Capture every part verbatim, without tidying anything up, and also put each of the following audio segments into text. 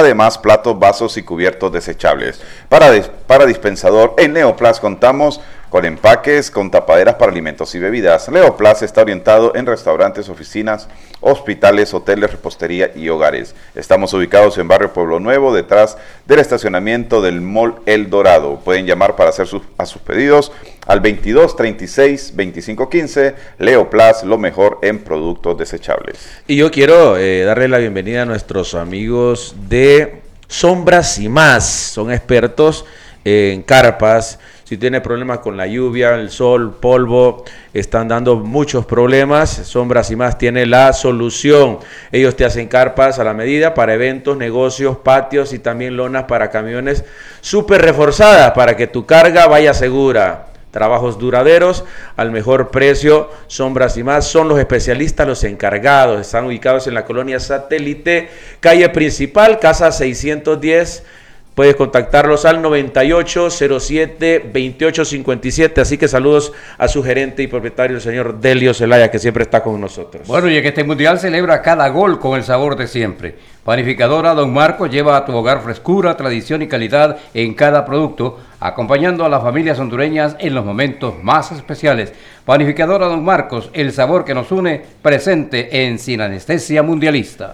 Además, platos, vasos y cubiertos desechables. Para, des, para dispensador, en Neoplas contamos con empaques, con tapaderas para alimentos y bebidas. Neoplas está orientado en restaurantes, oficinas, hospitales, hoteles, repostería y hogares. Estamos ubicados en Barrio Pueblo Nuevo, detrás del estacionamiento del Mall El Dorado. Pueden llamar para hacer sus, a sus pedidos al veintidós treinta y seis veinticinco quince. Leoplas, lo mejor en productos desechables. Y yo quiero eh, darle la bienvenida a nuestros amigos de Sombras y Más. Son expertos en carpas. Si tiene problemas con la lluvia, el sol, polvo, están dando muchos problemas, Sombras y Más tiene la solución. Ellos te hacen carpas a la medida para eventos, negocios, patios y también lonas para camiones súper reforzadas para que tu carga vaya segura. Trabajos duraderos al mejor precio. Sombras y Más son los especialistas, los encargados. Están ubicados en la colonia Satélite, calle principal, casa seiscientos diez. Puedes contactarlos al noventa y ocho cero siete veintiocho cincuenta y siete. Así que saludos a su gerente y propietario, el señor Delio Zelaya, que siempre está con nosotros. Bueno, y en este mundial celebra cada gol con el sabor de siempre. Panificadora Don Marcos lleva a tu hogar frescura, tradición y calidad en cada producto, acompañando a las familias hondureñas en los momentos más especiales. Panificadora Don Marcos, el sabor que nos une, presente en Sin Anestesia Mundialista.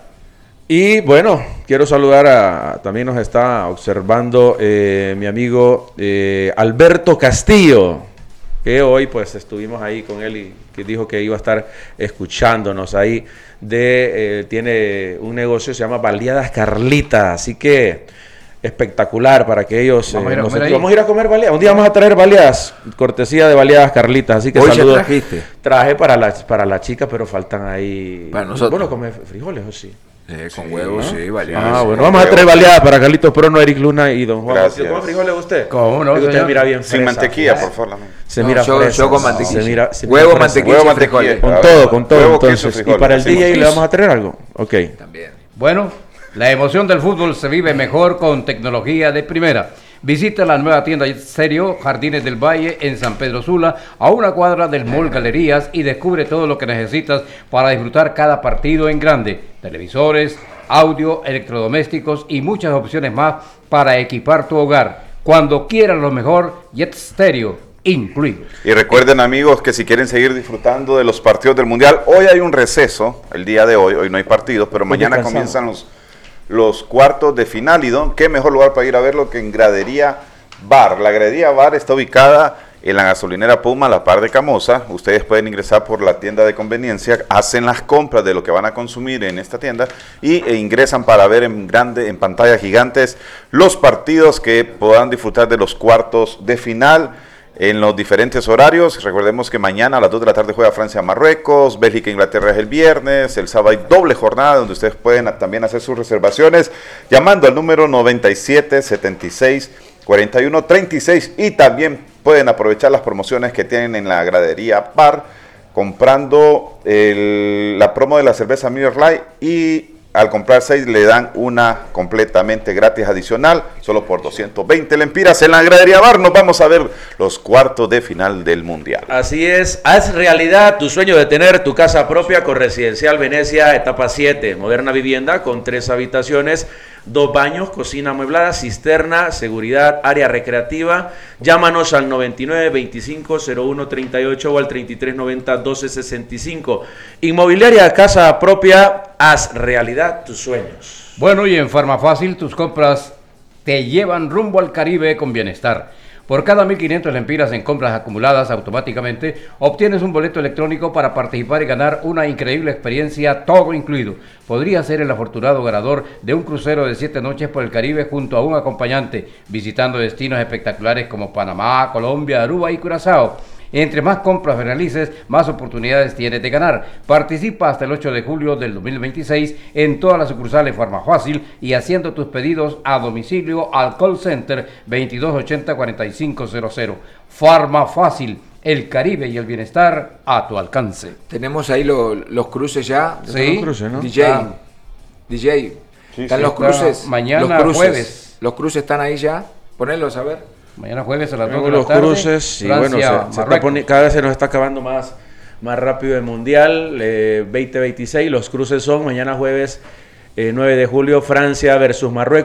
Y bueno, quiero saludar a, también nos está observando eh, mi amigo eh, Alberto Castillo, que hoy pues estuvimos ahí con él y que dijo que iba a estar escuchándonos ahí, de eh, tiene un negocio que se llama Baleadas Carlita, así que espectacular para que ellos vamos, eh, a, nosotros, a vamos a ir a comer baleadas, un día vamos a traer baleadas, cortesía de Baleadas Carlitas, así que hoy saludos. Trajiste. Traje para la, para la chica, pero faltan ahí, para nosotros. bueno, comer frijoles o sí. Eh, con sí, huevos, ¿no? sí, baleadas. Ah, sí, bueno, vamos a traer baleadas para Carlitos Prono, Eric Luna y Don Juan. Gracias. ¿Cómo frijoles usted? ¿Cómo no? Usted Señor? mira bien fresa. Sin mantequilla, por favor. Se No, mira yo, fresa. yo con mantequilla. Se mira, se huevo, mira mantequilla, huevo, y frijoles. Con A todo, ver, con todo. huevo, queso, Entonces, frijoles. y para el Hacemos D J le queso. vamos a traer algo. Ok. También. Bueno, la emoción del fútbol se vive mejor con tecnología de primera. Visita la nueva tienda Stereo Jardines del Valle en San Pedro Sula, a una cuadra del Mall Galerías, y descubre todo lo que necesitas para disfrutar cada partido en grande. Televisores, audio, electrodomésticos y muchas opciones más para equipar tu hogar. Cuando quieras lo mejor, Jet Stereo incluido. Y recuerden, amigos, que si quieren seguir disfrutando de los partidos del Mundial, hoy hay un receso, el día de hoy, hoy no hay partidos, pero mañana comienzan los, los cuartos de final. Y don, qué mejor lugar para ir a verlo que en Gradería Bar. La Gradería Bar está ubicada en la gasolinera Puma, a la par de Camosa. Ustedes pueden ingresar por la tienda de conveniencia, hacen las compras de lo que van a consumir en esta tienda y e ingresan para ver en grande, en pantallas gigantes, los partidos que puedan disfrutar de los cuartos de final en los diferentes horarios. Recordemos que mañana a las dos de la tarde juega Francia-Marruecos, Bélgica-Inglaterra es el viernes, el sábado hay doble jornada donde ustedes pueden también hacer sus reservaciones llamando al número noventa y siete setenta y seis cuarenta y uno treinta y seis, y también pueden aprovechar las promociones que tienen en la Gradería Bar comprando el, la promo de la cerveza Miller Lite, y al comprar seis le dan una completamente gratis adicional, solo por doscientos veinte lempiras en la Gradería Bar. Nos vamos a ver los cuartos de final del Mundial. Así es, haz realidad tu sueño de tener tu casa propia con Residencial Venecia, etapa siete, moderna vivienda con tres habitaciones, dos baños, cocina amueblada, cisterna, seguridad, área recreativa. Llámanos al noventa y nueve veinticinco cero uno treinta y ocho o al treinta y tres noventa doce sesenta y cinco. Inmobiliaria Casa Propia, haz realidad tus sueños. Bueno, y en Farmafácil tus compras te llevan rumbo al Caribe con bienestar. Por cada mil quinientas lempiras en compras acumuladas automáticamente, obtienes un boleto electrónico para participar y ganar una increíble experiencia, todo incluido. Podría ser el afortunado ganador de un crucero de siete noches por el Caribe junto a un acompañante, visitando destinos espectaculares como Panamá, Colombia, Aruba y Curazao. Entre más compras realices, más oportunidades tienes de ganar. Participa hasta el ocho de julio del dos mil veintiséis en todas las sucursales Farmafácil y haciendo tus pedidos a domicilio al call center veintidós ochenta cuarenta y cinco cero cero. Farmafácil, el Caribe y el bienestar a tu alcance. Tenemos ahí lo, los cruces ya. Sí, los cruces, ¿no? D J. Ah. D J. Sí, ¿Están sí, los está cruces? mañana, los cruces. jueves. Los cruces están ahí ya. Ponedlos a ver. Mañana jueves a las dos de Luego la los tarde. cruces, y Francia, bueno, se, se está poni- cada vez se nos está acabando más, más rápido el Mundial eh, veinte veintiséis. Los cruces son mañana jueves eh, nueve de julio, Francia versus Marruecos.